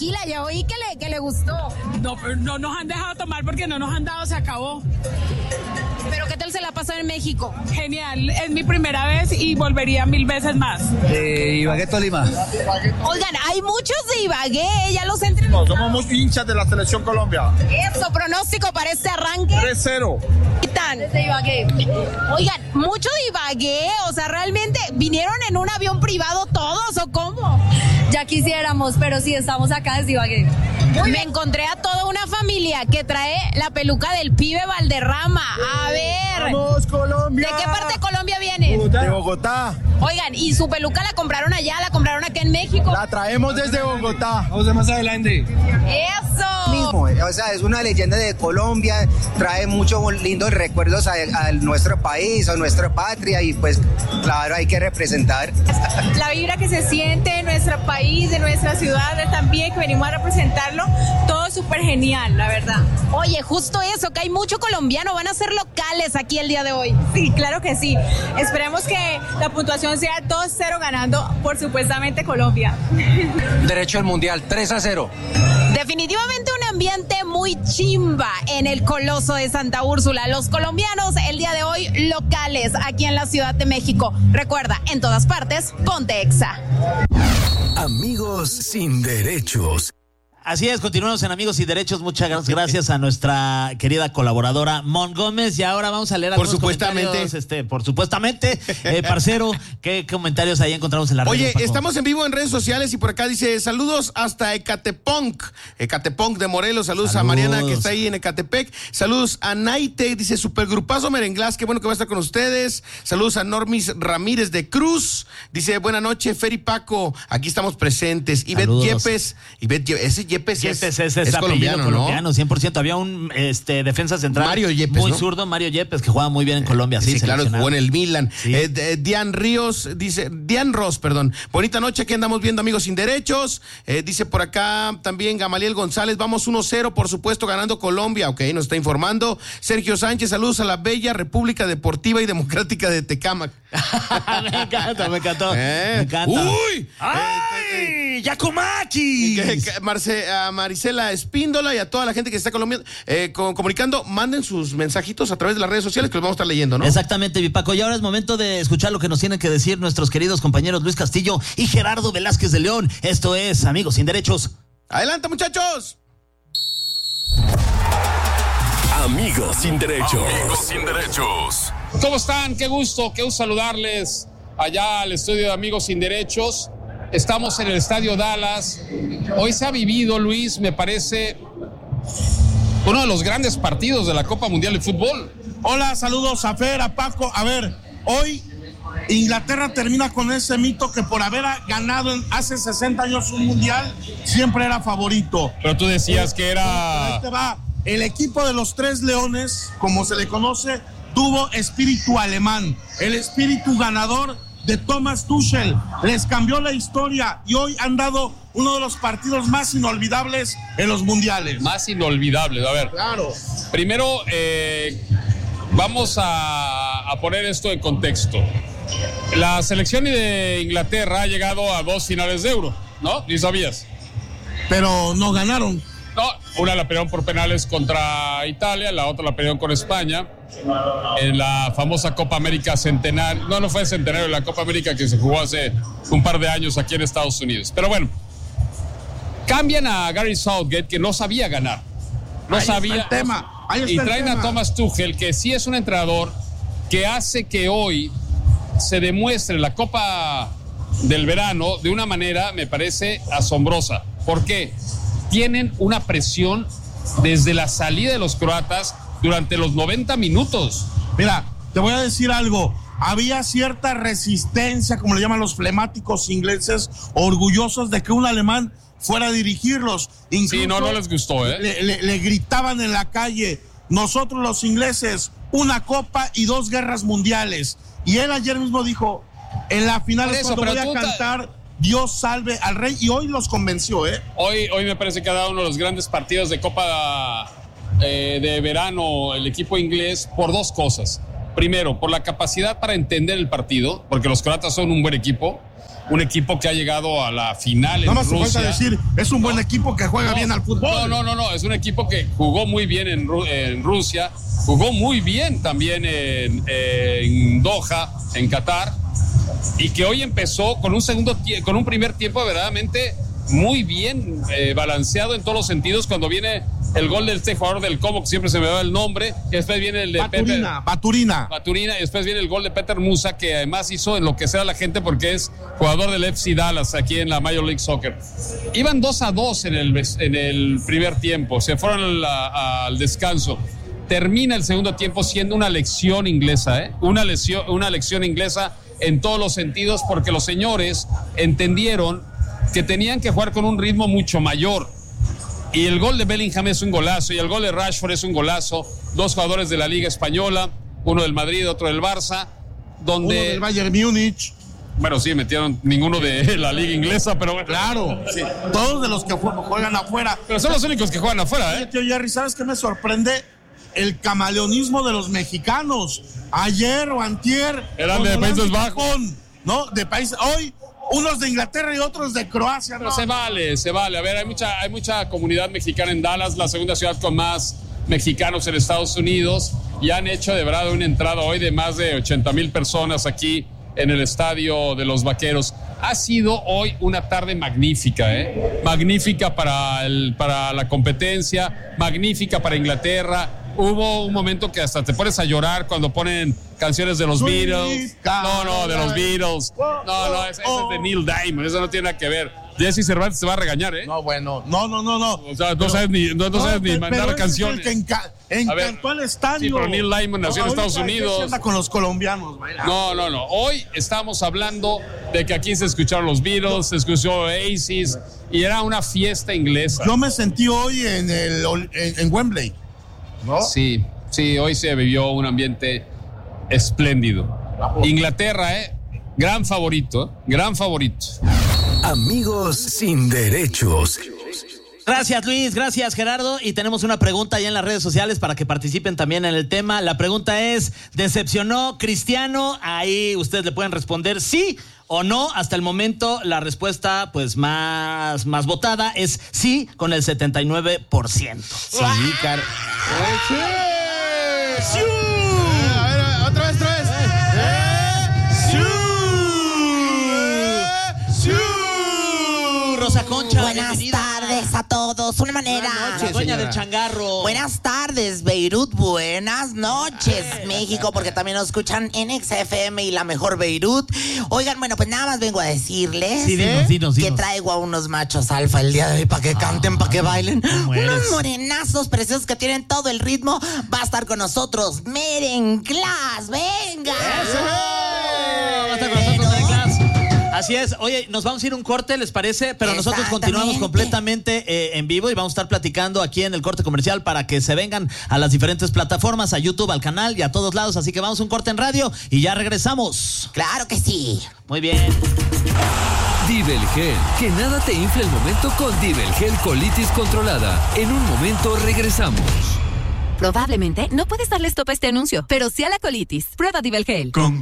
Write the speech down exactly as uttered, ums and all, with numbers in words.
tequila, ya oí que le, que le gustó. No, pero no nos han dejado tomar porque no nos han dado, se acabó. ¿Pero qué tal se la pasó en México? Genial, es mi primera vez y volvería mil veces más. De Ibagué, Tolima. Oigan, hay muchos de Ibagué, ya los entrevisté. No, somos muy hinchas de la Selección Colombia. Eso, pronóstico para este arranque. tres cero. Desde Ibagué. Oigan, mucho de Ibagué, o sea, realmente vinieron en un avión privado todos, ¿o cómo? Ya quisiéramos, pero sí, estamos acá desde Ibagué. Me encontré a toda una familia que trae la peluca del pibe Valderrama. A ver. ¡Vamos, Colombia! ¿De qué parte de Colombia vienen? Bogotá. De Bogotá. Oigan, ¿y su peluca la compraron allá, la compraron acá en México? La traemos desde Bogotá. Vamos a más adelante. ¡Eso! Mismo, o sea, es una leyenda de Colombia, trae muchos lindos recuerdos a, a nuestro país, a nuestra patria y pues claro, hay que representar. La vibra que se siente en nuestro país, de nuestra ciudad también, que venimos a representarlo, todo súper genial, la verdad. Oye, justo eso, que hay mucho colombiano, van a ser locales aquí el día de hoy. Sí, claro que sí. Esperemos que la puntuación sea dos cero ganando por supuestamente Colombia. Derecho al Mundial, tres a cero. Definitivamente un ambiente muy chimba en el Coloso de Santa Úrsula. Los colombianos el día de hoy locales aquí en la Ciudad de México. Recuerda, en todas partes, ponte Exa. Amigos sin derechos. Así es, continuamos en Amigos y Derechos. Muchas gracias a nuestra querida colaboradora Mon Gómez. Y ahora vamos a leer algunos por supuestamente. comentarios. Este, por supuestamente, eh, parcero, ¿qué comentarios ahí encontramos en la red? Oye, estamos en vivo en redes sociales y por acá dice saludos hasta Ecatepec, Ecatepec de Morelos. Saludos, saludos a Mariana que está ahí en Ecatepec. Saludos a Naite, dice supergrupazo Merenglás, qué bueno que va a estar con ustedes. Saludos a Normis Ramírez de Cruz. Dice buena noche, Fer y Paco, aquí estamos presentes. Ivette Yepes, Ivette Yepes, ese Yepes Yepes es, es, es, es colombiano, colombiano, ¿no? cien por ciento. Había un este, defensa central Mario Yepes, muy ¿no? zurdo, Mario Yepes, que jugaba muy bien en Colombia. Sí, sí claro, jugó en el Milan. Sí. Eh, eh, Dian Ríos, dice, Dian Ross, perdón. Bonita noche, aquí andamos viendo Amigos sin Derechos. Eh, dice por acá también Gamaliel González, vamos uno cero, por supuesto, ganando Colombia. Ok, nos está informando. Sergio Sánchez, saludos a la bella República Deportiva y Democrática de Tecámac. me encanta, me encantó. Eh. Me encanta. ¡Uy! ¡Ay! ¡Yacomaki! Marce, a Marisela Espíndola y a toda la gente que está colombiano, eh, con, comunicando, manden sus mensajitos a través de las redes sociales que los vamos a estar leyendo, ¿no? Exactamente, mi Paco. Y ahora es momento de escuchar lo que nos tienen que decir nuestros queridos compañeros Luis Castillo y Gerardo Velázquez de León. Esto es Amigos sin Derechos. ¡Adelante, muchachos! Amigos sin Derechos. Amigos sin Derechos. ¿Cómo están? Qué gusto, qué gusto saludarles allá al estudio de Amigos sin Derechos. Estamos en el Estadio Dallas. Hoy se ha vivido, Luis, me parece, uno de los grandes partidos de la Copa Mundial de Fútbol. Hola, saludos a Fer, a Paco. A ver, hoy Inglaterra termina con ese mito que por haber ganado en hace sesenta años un mundial, siempre era favorito. Pero tú decías que era... Este va, el equipo de los Tres Leones, como se le conoce, tuvo espíritu alemán, el espíritu ganador de Thomas Tuchel. Les cambió la historia y hoy han dado uno de los partidos más inolvidables en los mundiales. Más inolvidables, a ver. Claro. Primero, eh, vamos a, a poner esto en contexto. La selección de Inglaterra ha llegado a dos finales de Euro, ¿no? ¿Ni sabías? Pero no ganaron. No, una la pelearon por penales contra Italia, la otra la pelearon con España en la famosa Copa América Centenario. No, no fue Centenario, la Copa América que se jugó hace un par de años aquí en Estados Unidos. Pero bueno, cambian a Gary Southgate, que no sabía ganar. No Ahí sabía. está el tema. Ahí está y el traen tema. a Thomas Tuchel, que sí es un entrenador que hace que hoy se demuestre la Copa del Verano de una manera, me parece, asombrosa. ¿Por qué? Tienen una presión desde la salida de los croatas durante los noventa minutos. Mira, te voy a decir algo. Había cierta resistencia, como le llaman los flemáticos ingleses, orgullosos de que un alemán fuera a dirigirlos. Incluso sí, no, no les gustó, ¿eh? Le, le, le gritaban en la calle, nosotros los ingleses, una copa y dos guerras mundiales. Y él ayer mismo dijo, en la final es cuando voy a cantar... Dios salve al rey, y hoy los convenció, ¿eh? Hoy, hoy me parece que ha dado uno de los grandes partidos de Copa eh, de verano el equipo inglés por dos cosas. Primero, por la capacidad para entender el partido, porque los croatas son un buen equipo, un equipo que ha llegado a la final en Nada más Rusia. te falta decir, es un buen no, equipo que juega no, bien al fútbol. No, no, no, no, es un equipo que jugó muy bien en, en Rusia, jugó muy bien también en, en Doha, en Qatar, y que hoy empezó con un segundo con un primer tiempo verdaderamente muy bien eh, balanceado en todos los sentidos. Cuando viene el gol de este jugador del Como, que siempre se me va el nombre, y después viene el de Baturina, Peter, Baturina. Baturina, y después viene el gol de Peter Musa, que además hizo enloquecer a la gente porque es jugador del F C Dallas aquí en la Major League Soccer. Iban dos a dos en el, en el primer tiempo, se fueron al, al descanso. Termina el segundo tiempo siendo una lección inglesa, ¿eh? Una lección, una lección inglesa en todos los sentidos, porque los señores entendieron que tenían que jugar con un ritmo mucho mayor. Y el gol de Bellingham es un golazo, y el gol de Rashford es un golazo. Dos jugadores de la Liga Española, uno del Madrid, otro del Barça, donde... Uno del Bayern Múnich. Bueno, sí, metieron ninguno de la Liga Inglesa, pero bueno. Claro, sí. Todos de los que juegan afuera. Pero son los únicos que juegan afuera, ¿eh? Tío Jerry, ¿sabes qué me sorprende? El camaleonismo de los mexicanos. Ayer o antier... Eran de Países Bajos. ¿No? De países... Hoy... Unos de Inglaterra y otros de Croacia. Pero no. se vale, se vale. A ver, hay mucha, hay mucha comunidad mexicana en Dallas, la segunda ciudad con más mexicanos en Estados Unidos, y han hecho de verdad una entrada hoy de más de ochenta mil personas aquí en el estadio de los Vaqueros. Ha sido hoy una tarde magnífica, ¿eh? Magnífica para, el, para la competencia, magnífica para Inglaterra. Hubo un momento que hasta te pones a llorar cuando ponen canciones de los Beatles. No, no, de los Beatles. No, no, esa, esa es de Neil Diamond, eso no tiene nada que ver. Jesse Cervantes te va a regañar, ¿eh? No, bueno, no, no, no, no. O sea, no pero, sabes ni, no, no sabes ni mandar pero canciones. Es el que enca- encantó al estadio. Sí, pero Neil Diamond nació no, en Estados Unidos. Anda con los colombianos, baila. No, no, no. Hoy estamos hablando de que aquí se escucharon los Beatles, se escuchó Oasis, y era una fiesta inglesa. Yo me sentí hoy en, el, en, en Wembley, ¿no? Sí, sí, hoy se vivió un ambiente espléndido. Inglaterra, ¿eh? Gran favorito, gran favorito. Amigos sin derechos. Gracias, Luis, gracias, Gerardo, y tenemos una pregunta ahí en las redes sociales para que participen también en el tema. La pregunta es, ¿decepcionó Cristiano? Ahí ustedes le pueden responder sí o no. Hasta el momento la respuesta pues más, más votada es sí, con el setenta y nueve por ciento. Sí, cara. ¡Sí! ¡Sí! A ver, otra vez, otra vez. Rosa Concha, buenas bienvenida. tardes a todos. Una manera. Buenas noches, doña del changarro. Buenas tardes, Beirut. Buenas noches, México, porque también nos escuchan en X F M y la mejor Beirut. Oigan, bueno, pues nada más vengo a decirles sí, dinos, dinos, dinos. que traigo a unos machos alfa el día de hoy para que canten, para que bailen. Unos morenazos preciosos que tienen todo el ritmo. Va a estar con nosotros Merenclas. Venga. ¡Eso! Va a estar con nosotros Merenclas. Así es. Oye, nos vamos a ir un corte, ¿les parece? Pero nosotros continuamos completamente eh, en vivo y vamos a estar platicando aquí en el corte comercial para que se vengan a las diferentes plataformas, a YouTube, al canal y a todos lados. Así que vamos a un corte en radio y ya regresamos. Claro que sí. Muy bien. Divelgel, que nada te infle el momento con Divelgel colitis controlada. En un momento regresamos. Probablemente no puedes darle stop a este anuncio, pero sí a la colitis. Prueba Divelgel. Con